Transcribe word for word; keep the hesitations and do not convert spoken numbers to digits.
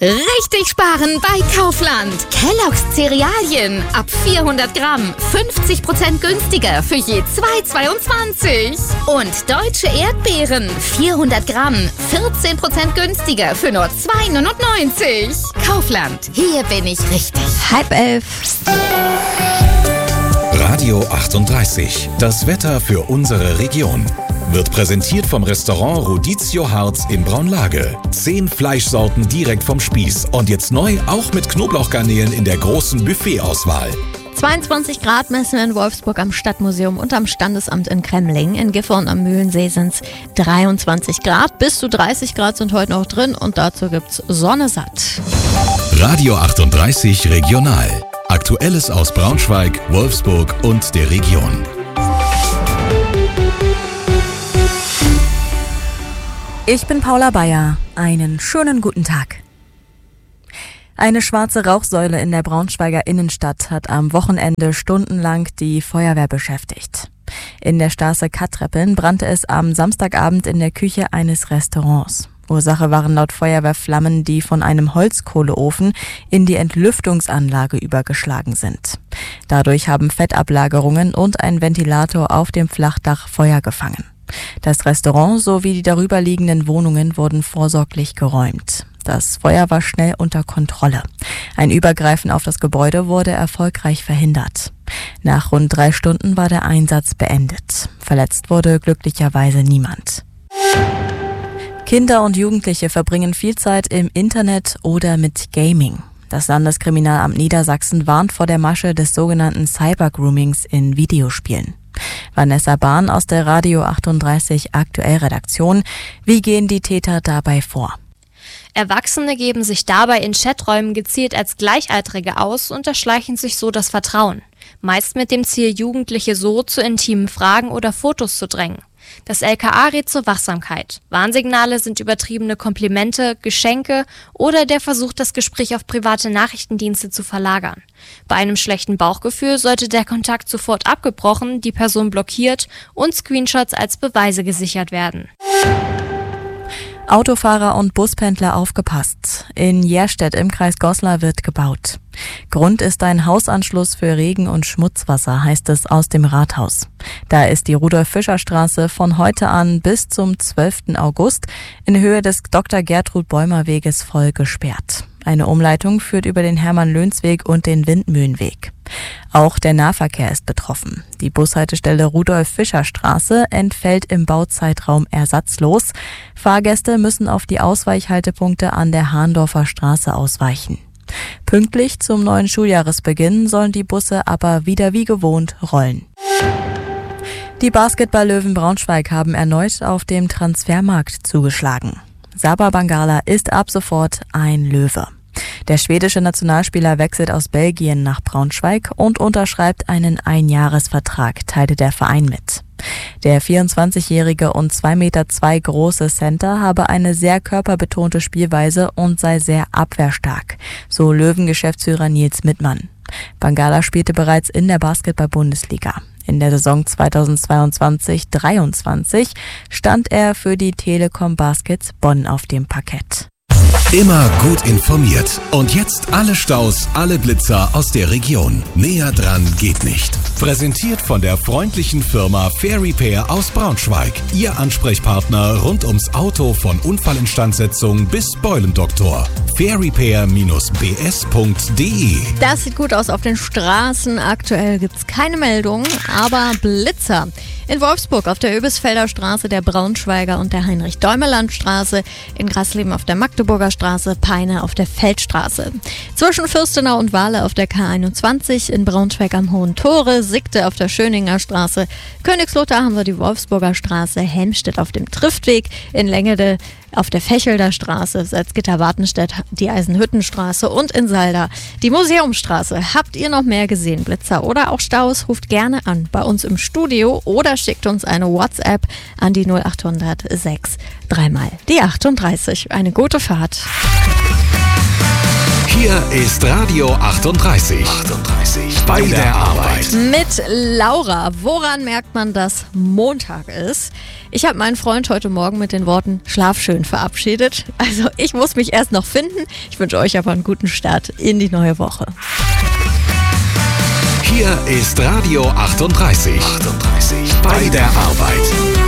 Richtig sparen bei Kaufland. Kellogg's Cerealien ab vierhundert Gramm, fünfzig Prozent günstiger für je zwei Euro zweiundzwanzig. Und deutsche Erdbeeren, vierhundert Gramm, vierzehn Prozent günstiger für nur zwei Euro neunundneunzig. Kaufland, hier bin ich richtig. Halb elf. Radio achtunddreißig, das Wetter für unsere Region. Wird präsentiert vom Restaurant Rodizio Harz in Braunlage. Zehn Fleischsorten direkt vom Spieß. Und jetzt neu auch mit Knoblauchgarnelen in der großen Buffetauswahl. zweiundzwanzig Grad messen wir in Wolfsburg am Stadtmuseum und am Standesamt in Kremling. In Gifhorn am Mühlensee sind es dreiundzwanzig Grad. Bis zu dreißig Grad sind heute noch drin und dazu gibt's Sonne satt. Radio achtunddreißig Regional. Aktuelles aus Braunschweig, Wolfsburg und der Region. Ich bin Paula Bayer. Einen schönen guten Tag. Eine schwarze Rauchsäule in der Braunschweiger Innenstadt hat am Wochenende stundenlang die Feuerwehr beschäftigt. In der Straße Kattreppeln brannte es am Samstagabend in der Küche eines Restaurants. Ursache waren laut Feuerwehr Flammen, die von einem Holzkohleofen in die Entlüftungsanlage übergeschlagen sind. Dadurch haben Fettablagerungen und ein Ventilator auf dem Flachdach Feuer gefangen. Das Restaurant sowie die darüberliegenden Wohnungen wurden vorsorglich geräumt. Das Feuer war schnell unter Kontrolle. Ein Übergreifen auf das Gebäude wurde erfolgreich verhindert. Nach rund drei Stunden war der Einsatz beendet. Verletzt wurde glücklicherweise niemand. Kinder und Jugendliche verbringen viel Zeit im Internet oder mit Gaming. Das Landeskriminalamt Niedersachsen warnt vor der Masche des sogenannten Cybergroomings in Videospielen. Vanessa Bahn aus der Radio achtunddreißig Aktuell-Redaktion. Wie gehen die Täter dabei vor? Erwachsene geben sich dabei in Chaträumen gezielt als Gleichaltrige aus und erschleichen sich so das Vertrauen. Meist mit dem Ziel, Jugendliche so zu intimen Fragen oder Fotos zu drängen. Das L K A rät zur Wachsamkeit. Warnsignale sind übertriebene Komplimente, Geschenke oder der Versuch, das Gespräch auf private Nachrichtendienste zu verlagern. Bei einem schlechten Bauchgefühl sollte der Kontakt sofort abgebrochen, die Person blockiert und Screenshots als Beweise gesichert werden. Autofahrer und Buspendler aufgepasst. In Jerstedt im Kreis Goslar wird gebaut. Grund ist ein Hausanschluss für Regen- und Schmutzwasser, heißt es aus dem Rathaus. Da ist die Rudolf-Fischer-Straße von heute an bis zum zwölften August in Höhe des Doktor Gertrud Bäumer Weges voll gesperrt. Eine Umleitung führt über den Hermann-Löns-Weg und den Windmühlenweg. Auch der Nahverkehr ist betroffen. Die Bushaltestelle Rudolf-Fischer-Straße entfällt im Bauzeitraum ersatzlos. Fahrgäste müssen auf die Ausweichhaltepunkte an der Hahndorfer Straße ausweichen. Pünktlich zum neuen Schuljahresbeginn sollen die Busse aber wieder wie gewohnt rollen. Die Basketball-Löwen Braunschweig haben erneut auf dem Transfermarkt zugeschlagen. Saba Bangala ist ab sofort ein Löwe. Der schwedische Nationalspieler wechselt aus Belgien nach Braunschweig und unterschreibt einen Einjahresvertrag, teilte der Verein mit. Der vierundzwanzigjährige und zwei Meter zwei große Center habe eine sehr körperbetonte Spielweise und sei sehr abwehrstark, so Löwen-Geschäftsführer Nils Mittmann. Bangala spielte bereits in der Basketball-Bundesliga. In der Saison zweitausendzweiundzwanzig dreiundzwanzig stand er für die Telekom Baskets Bonn auf dem Parkett. Immer gut informiert. Und jetzt alle Staus, alle Blitzer aus der Region. Näher dran geht nicht. Präsentiert von der freundlichen Firma Fair Repair aus Braunschweig. Ihr Ansprechpartner rund ums Auto von Unfallinstandsetzung bis Beulendoktor. fair repair Bindestrich b s punkt d e. Das sieht gut aus auf den Straßen. Aktuell gibt's keine Meldungen, aber Blitzer. In Wolfsburg auf der Öbisfelder Straße, der Braunschweiger und der Heinrich-Däumeland-Straße, in Grasleben auf der Magdeburger Straße, Peine auf der Feldstraße. Zwischen Fürstenau und Wahle auf der K einundzwanzig, in Braunschweig am Hohen Tore, Sigte auf der Schöninger Straße, Königslutter haben wir die Wolfsburger Straße, Helmstedt auf dem Triftweg, in Längede auf der Fechelder Straße, Salzgitter-Wartenstedt die Eisenhüttenstraße und in Salda die Museumsstraße. Habt ihr noch mehr gesehen, Blitzer oder auch Staus? Ruft gerne an bei uns im Studio oder schickt uns eine WhatsApp an die null achthundert sechs dreimal die achtunddreißig. Eine gute Fahrt. Hier ist Radio achtunddreißig. achtunddreißig. Bei der Arbeit. Mit Laura. Woran merkt man, dass Montag ist? Ich habe meinen Freund heute Morgen mit den Worten Schlaf schön verabschiedet. Also ich muss mich erst noch finden. Ich wünsche euch aber einen guten Start in die neue Woche. Hier ist Radio achtunddreißig. achtunddreißig. Bei der Arbeit.